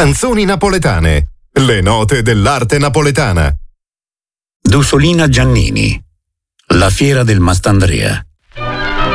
Canzoni napoletane. Le note dell'arte napoletana. Dusolina Giannini. La fiera del Mastandrea.